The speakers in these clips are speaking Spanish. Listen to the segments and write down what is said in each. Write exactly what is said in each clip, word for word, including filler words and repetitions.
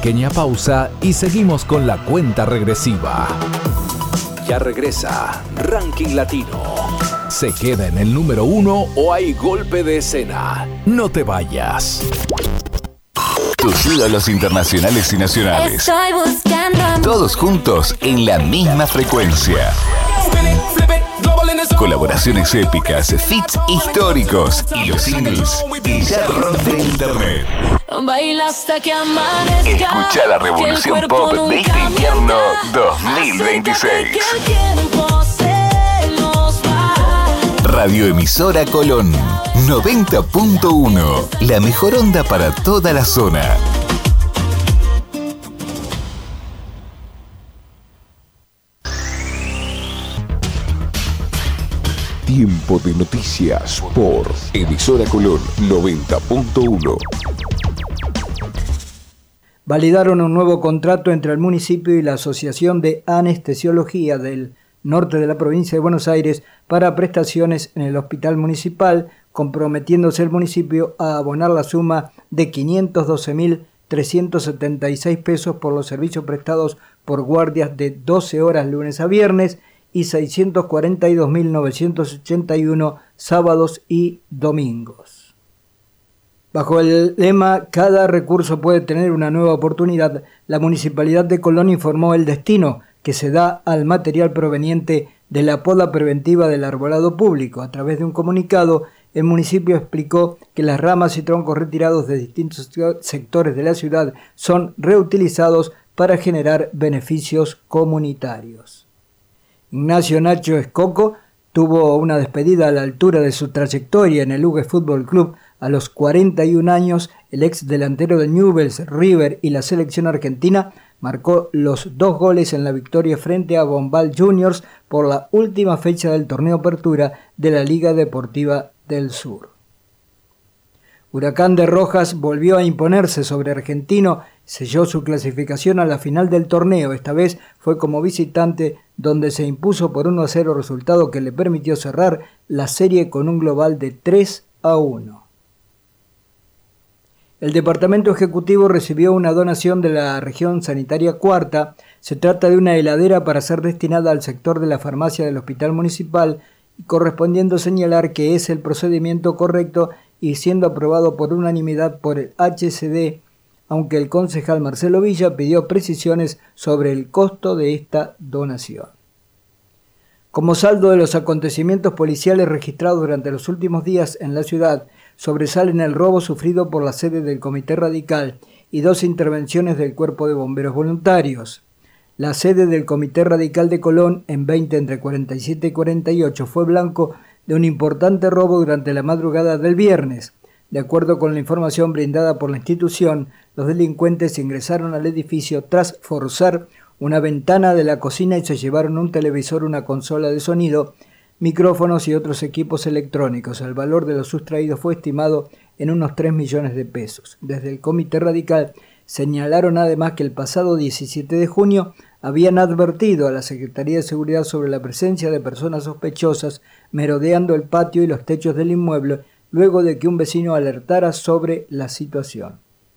pequeña pausa y seguimos con la cuenta regresiva. Ya regresa Ranking Latino. ¿Se queda en el número uno o hay golpe de escena? No te vayas. Tus ídolos internacionales y nacionales. Estoy buscando amor. Todos juntos en la misma frecuencia. Colaboraciones épicas, feats históricos y los singles que ya rompen internet. Baila hasta que amanezca. Escucha la revolución pop de este invierno dos mil veintiséis. Radioemisora Colón noventa punto uno. La mejor onda para toda la zona. Tiempo de noticias por Emisora Colón noventa punto uno. Validaron un nuevo contrato entre el municipio y la Asociación de Anestesiología del norte de la provincia de Buenos Aires para prestaciones en el hospital municipal, comprometiéndose el municipio a abonar la suma de quinientos doce mil trescientos setenta y seis pesos por los servicios prestados por guardias de doce horas lunes a viernes y seiscientos cuarenta y dos mil novecientos ochenta y uno sábados y domingos. Bajo el lema "Cada recurso puede tener una nueva oportunidad", la Municipalidad de Colón informó el destino que se da al material proveniente de la poda preventiva del arbolado público. A través de un comunicado, el municipio explicó que las ramas y troncos retirados de distintos sectores de la ciudad son reutilizados para generar beneficios comunitarios. Ignacio Nacho Escoco tuvo una despedida a la altura de su trayectoria en el Ugues Fútbol Club. A los cuarenta y un años, el ex delantero de Newell's, River y la selección argentina marcó los dos goles en la victoria frente a Bombal Juniors por la última fecha del torneo Apertura de la Liga Deportiva del Sur. Huracán de Rojas volvió a imponerse sobre Argentino, selló su clasificación a la final del torneo. Esta vez fue como visitante, donde se impuso por uno a cero, resultado que le permitió cerrar la serie con un global de tres a uno. El Departamento Ejecutivo recibió una donación de la región sanitaria Cuarta. Se trata de una heladera para ser destinada al sector de la farmacia del Hospital Municipal, correspondiendo señalar que es el procedimiento correcto y siendo aprobado por unanimidad por el H C D, aunque el concejal Marcelo Villa pidió precisiones sobre el costo de esta donación. Como saldo de los acontecimientos policiales registrados durante los últimos días en la ciudad, sobresalen el robo sufrido por la sede del Comité Radical y dos intervenciones del Cuerpo de Bomberos Voluntarios. La sede del Comité Radical de Colón, en veinte entre cuarenta y siete y cuarenta y ocho, fue blanco de un importante robo durante la madrugada del viernes. De acuerdo con la información brindada por la institución, los delincuentes ingresaron al edificio tras forzar una ventana de la cocina y se llevaron un televisor, una consola de sonido, micrófonos y otros equipos electrónicos. El valor de los sustraídos fue estimado en unos tres millones de pesos. Desde el Comité Radical señalaron además que el pasado diecisiete de junio habían advertido a la Secretaría de Seguridad sobre la presencia de personas sospechosas merodeando el patio y los techos del inmueble, luego de que un vecino alertara sobre la situación.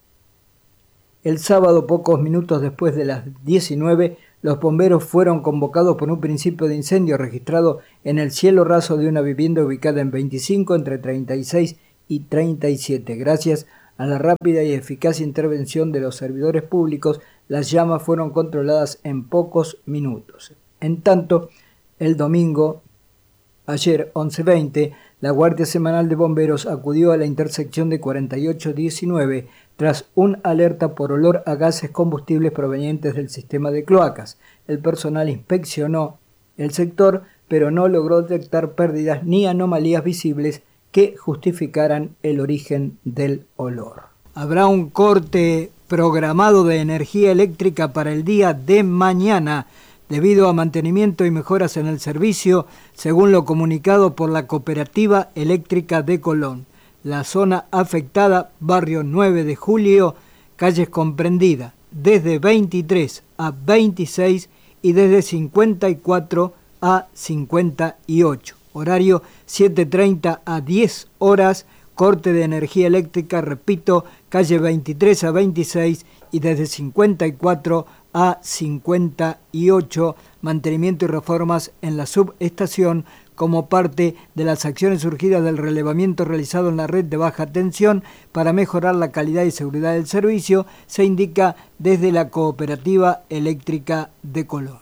El sábado, pocos minutos después de las diecinueve, los bomberos fueron convocados por un principio de incendio registrado en el cielo raso de una vivienda ubicada en veinticinco entre treinta y seis y treinta y siete. Gracias a la rápida y eficaz intervención de los servidores públicos, las llamas fueron controladas en pocos minutos. En tanto, el domingo, ayer once veinte, la Guardia Semanal de Bomberos acudió a la intersección de cuarenta y ocho diecinueve tras un alerta por olor a gases combustibles provenientes del sistema de cloacas. El personal inspeccionó el sector, pero no logró detectar pérdidas ni anomalías visibles que justificaran el origen del olor. Habrá un corte programado de energía eléctrica para el día de mañana, debido a mantenimiento y mejoras en el servicio, según lo comunicado por la Cooperativa Eléctrica de Colón. La zona afectada, barrio nueve de julio, calles comprendidas desde veintitrés a veintiséis y desde cincuenta y cuatro a cincuenta y ocho. Horario siete treinta a diez horas, corte de energía eléctrica, repito, calle veintitrés a veintiséis y desde cincuenta y cuatro a cincuenta y ocho, mantenimiento y reformas en la subestación como parte de las acciones surgidas del relevamiento realizado en la red de baja tensión para mejorar la calidad y seguridad del servicio, se indica desde la Cooperativa Eléctrica de Colón.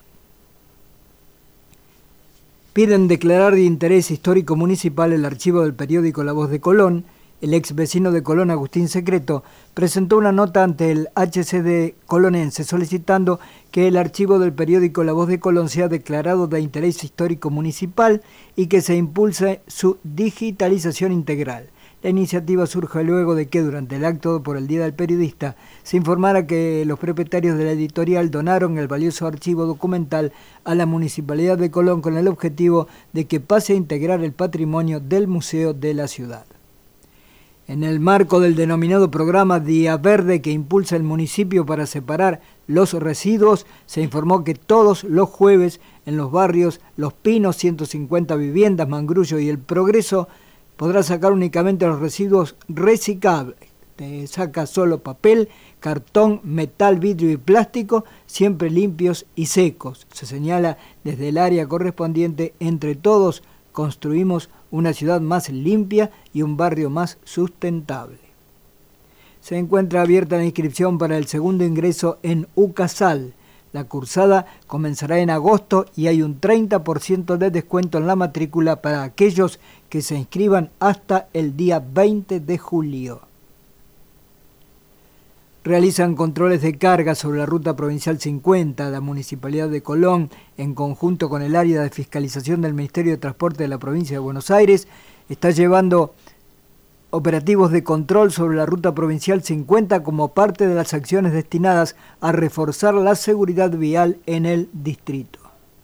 Piden declarar de interés histórico municipal el archivo del periódico La Voz de Colón. El ex vecino de Colón, Agustín Secreto, presentó una nota ante el H C D colonense solicitando que el archivo del periódico La Voz de Colón sea declarado de interés histórico municipal y que se impulse su digitalización integral. La iniciativa surge luego de que durante el acto por el Día del Periodista se informara que los propietarios de la editorial donaron el valioso archivo documental a la Municipalidad de Colón con el objetivo de que pase a integrar el patrimonio del museo de la ciudad. En el marco del denominado programa Día Verde que impulsa el municipio para separar los residuos, se informó que todos los jueves en los barrios Los Pinos, ciento cincuenta viviendas, Mangrullo y El Progreso, podrá sacar únicamente los residuos reciclables. Te saca solo papel, cartón, metal, vidrio y plástico, siempre limpios y secos. Se señala desde el área correspondiente: entre todos construimos una ciudad más limpia y un barrio más sustentable. Se encuentra abierta la inscripción para el segundo ingreso en UCASAL. La cursada comenzará en agosto y hay un treinta por ciento de descuento en la matrícula para aquellos que se inscriban hasta el día veinte de julio. Realizan controles de carga sobre la ruta provincial cincuenta. La Municipalidad de Colón, en conjunto con el área de fiscalización del Ministerio de Transporte de la provincia de Buenos Aires, está llevando operativos de control sobre la ruta provincial cincuenta como parte de las acciones destinadas a reforzar la seguridad vial en el distrito.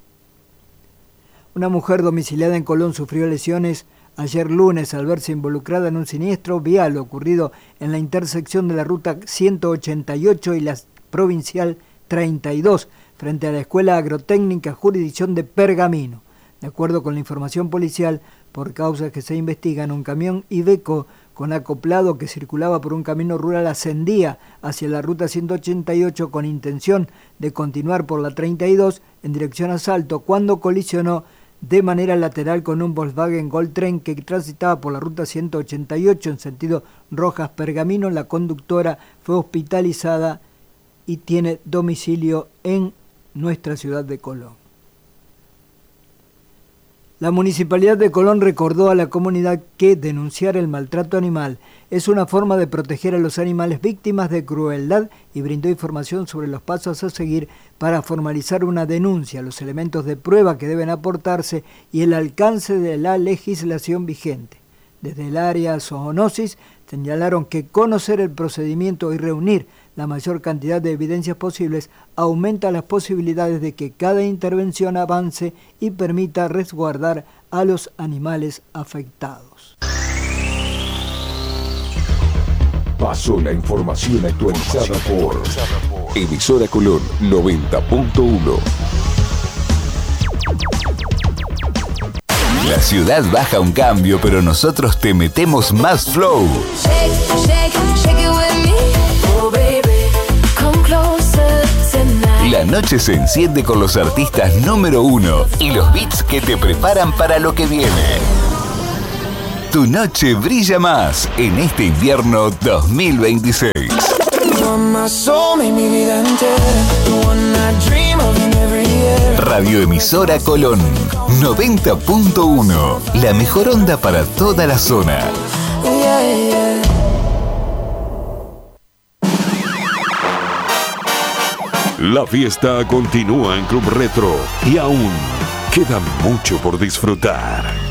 Una mujer domiciliada en Colón sufrió lesiones ayer lunes al verse involucrada en un siniestro vial ocurrido en la intersección de la ruta ciento ochenta y ocho y la provincial treinta y dos frente a la Escuela Agrotécnica Jurisdicción de Pergamino. De acuerdo con la información policial, por causas que se investigan, un camión Iveco con acoplado que circulaba por un camino rural ascendía hacia la ruta ciento ochenta y ocho con intención de continuar por la treinta y dos en dirección a Salto cuando colisionó de manera lateral con un Volkswagen Gol Tren que transitaba por la ruta ciento ochenta y ocho en sentido Rojas-Pergamino. La conductora fue hospitalizada y tiene domicilio en nuestra ciudad de Colón. La Municipalidad de Colón recordó a la comunidad que denunciar el maltrato animal es una forma de proteger a los animales víctimas de crueldad y brindó información sobre los pasos a seguir para formalizar una denuncia, los elementos de prueba que deben aportarse y el alcance de la legislación vigente. Desde el área zoonosis señalaron que conocer el procedimiento y reunir la mayor cantidad de evidencias posibles aumenta las posibilidades de que cada intervención avance y permita resguardar a los animales afectados. Pasó la información actualizada por Emisora Colón noventa punto uno. La ciudad baja un cambio, pero nosotros te metemos más flow. Shake, shake, shake it with me. Oh baby, come closer tonight. La noche se enciende con los artistas número uno y los beats que te preparan para lo que viene. Tu noche brilla más en este invierno dos mil veintiséis. Radioemisora Colón noventa punto uno. La mejor onda para toda la zona. La fiesta continúa en Club Retro y aún queda mucho por disfrutar.